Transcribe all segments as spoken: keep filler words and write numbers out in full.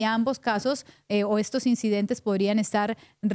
y ambos casos eh, o estos incidentes podrían estar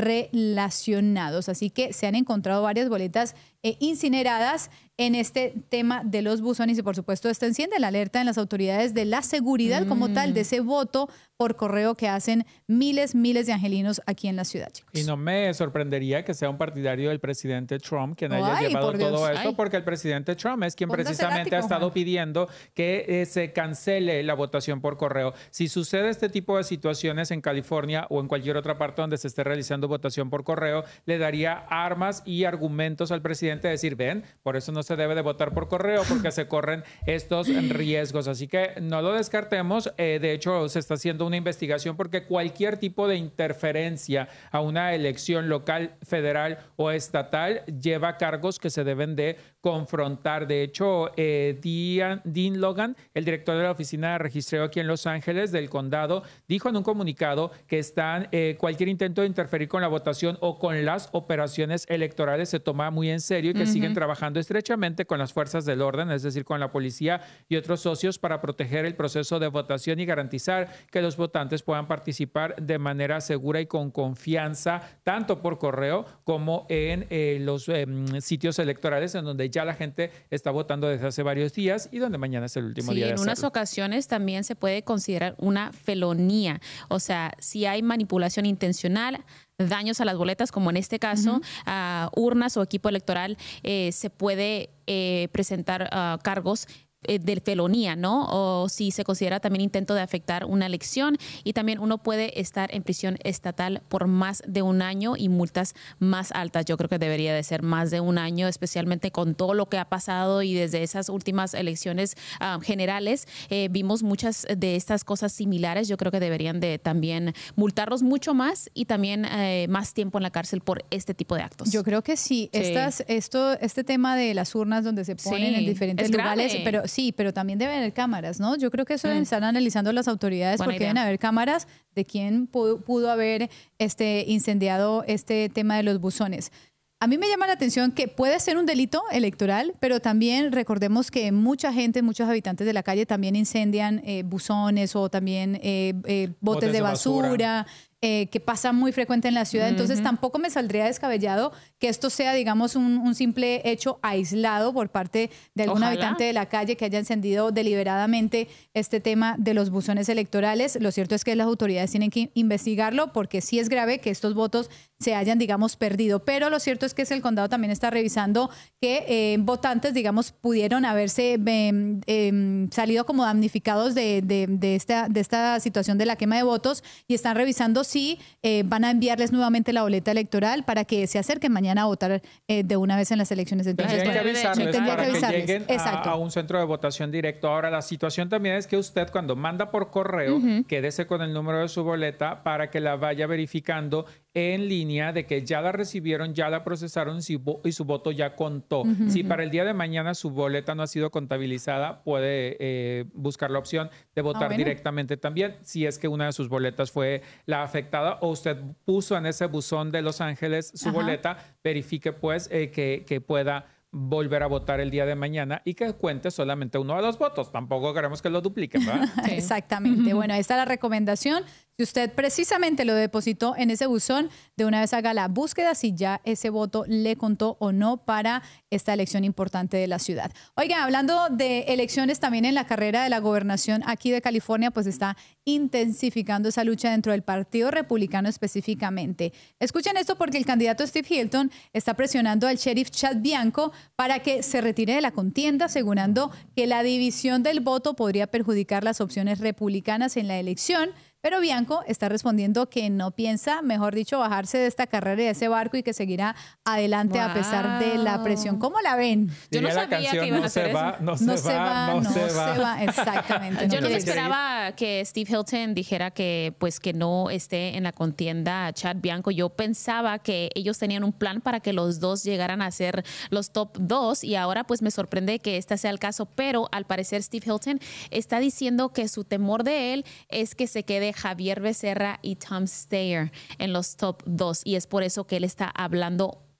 relacionados. Así que se han encontrado varias boletas eh, incineradas en este tema de los buzones y por supuesto esto enciende la alerta en las autoridades de la seguridad mm. como tal de ese voto por correo que hacen miles, miles de angelinos aquí en la ciudad, chicos. Y no me sorprendería que sea un partidario del presidente Trump quien haya Ay, llevado por todo Dios. esto, Ay. porque el presidente Trump es quien Póngase precisamente látigo, ha estado Juan. pidiendo que eh, se cancele la votación por correo. Si sucede este tipo de situaciones en California o en cualquier otra parte donde se esté realizando votación por correo, le daría armas y argumentos al presidente de decir, ven, por eso no se debe de votar por correo, porque se corren estos riesgos. Así que no lo descartemos. Eh, de hecho, se está haciendo una investigación porque cualquier tipo de interferencia a una elección local, federal o estatal lleva cargos que se deben de confrontar. De hecho, eh, Dean, Dean Logan, el director de la oficina de registreo aquí en Los Ángeles del condado, dijo en un comunicado que están eh, cualquier intento de interferir con la votación o con las operaciones electorales se toma muy en serio y que uh-huh. siguen trabajando estrechamente con las fuerzas del orden, es decir, con la policía y otros socios para proteger el proceso de votación y garantizar que los votantes puedan participar de manera segura y con confianza, tanto por correo como en eh, los eh, sitios electorales en donde ya la gente está votando desde hace varios días y donde mañana es el último sí, día de en unas hacerlo. ocasiones también se puede considerar una felonía, o sea, si hay manipulación intencional, daños a las boletas, como en este caso, uh-huh. a urnas o equipo electoral, eh, se puede eh, presentar uh, cargos de felonía, ¿no? O si se considera también intento de afectar una elección y también uno puede estar en prisión estatal por más de un año y multas más altas. Yo creo que debería de ser más de un año, especialmente con todo lo que ha pasado y desde esas últimas elecciones uh, generales eh, vimos muchas de estas cosas similares. Yo creo que deberían de también multarlos mucho más y también eh, más tiempo en la cárcel por este tipo de actos. Yo creo que sí. sí. Estas, esto, este tema de las urnas donde se ponen sí, en diferentes lugares, grave. pero sí, pero también deben haber cámaras, ¿no? Yo creo que eso mm. deben estar analizando las autoridades Buena porque idea. deben haber cámaras de quién pudo, pudo haber este, incendiado este tema de los buzones. A mí me llama la atención que puede ser un delito electoral, pero también recordemos que mucha gente, muchos habitantes de la calle también incendian eh, buzones o también eh, eh, botes, botes de basura. De basura. Eh, que pasa muy frecuente en la ciudad, entonces uh-huh. tampoco me saldría descabellado que esto sea, digamos, un, un simple hecho aislado por parte de algún Ojalá. habitante de la calle que haya encendido deliberadamente este tema de los buzones electorales. Lo cierto es que las autoridades tienen que investigarlo porque sí es grave que estos votos se hayan, digamos, perdido, pero lo cierto es que el condado también está revisando que eh, votantes, digamos, pudieron haberse eh, eh, salido como damnificados de, de, de, esta, de esta situación de la quema de votos y están revisando si eh, van a enviarles nuevamente la boleta electoral para que se acerquen mañana a votar eh, de una vez en las elecciones. Entonces, tendría que avisarles tendría para que, que avisarles. lleguen a, a un centro de votación directo. Ahora, la situación también es que usted cuando manda por correo, uh-huh. quédese con el número de su boleta para que la vaya verificando en línea de que ya la recibieron, ya la procesaron y su voto ya contó. Uh-huh. Si para el día de mañana su boleta no ha sido contabilizada, puede eh, buscar la opción de votar ah, bueno. directamente también, si es que una de sus boletas fue la afectada o usted puso en ese buzón de Los Ángeles su Ajá. boleta, verifique pues eh, que, que pueda volver a votar el día de mañana y que cuente solamente uno de los votos. Tampoco queremos que lo dupliquen, ¿verdad? Sí. Exactamente. Bueno, ahí está la recomendación. Si usted precisamente lo depositó en ese buzón, de una vez haga la búsqueda si ya ese voto le contó o no para esta elección importante de la ciudad. Oiga, hablando de elecciones también en la carrera de la gobernación aquí de California, pues está intensificando esa lucha dentro del Partido Republicano específicamente. Escuchen esto porque el candidato Steve Hilton está presionando al sheriff Chad Bianco para que se retire de la contienda, asegurando que la división del voto podría perjudicar las opciones republicanas en la elección. Pero Bianco está respondiendo que no piensa, mejor dicho, bajarse de esta carrera y de ese barco y que seguirá adelante wow. a pesar de la presión. ¿Cómo la ven? Yo no sabía canción, que iban no a hacer va, eso. No se, no se va, va, no, no se, se va. va. Exactamente. Yo no no esperaba ir. que Steve Hilton dijera que, pues, que no esté en la contienda Chad Bianco. Yo pensaba que ellos tenían un plan para que los dos llegaran a ser los top dos y ahora pues me sorprende que este sea el caso, pero al parecer Steve Hilton está diciendo que su temor de él es que se quede Javier Becerra y Tom Steyer en los top dos y es por eso que él está hablando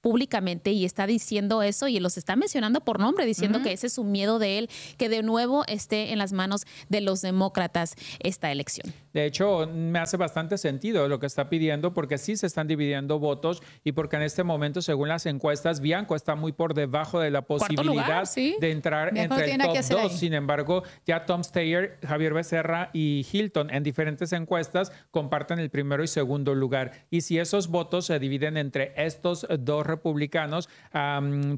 públicamente y está diciendo eso y los está mencionando por nombre, diciendo uh-huh. que ese es su miedo de él, que de nuevo esté en las manos de los demócratas esta elección. De hecho, me hace bastante sentido lo que está pidiendo porque sí se están dividiendo votos y porque en este momento, según las encuestas, Bianco está muy por debajo de la posibilidad lugar, ¿sí? de entrar Bianco entre el top dos. Ahí. Sin embargo, ya Tom Steyer, Javier Becerra y Hilton en diferentes encuestas comparten el primero y segundo lugar. Y si esos votos se dividen entre estos dos republicanos, um,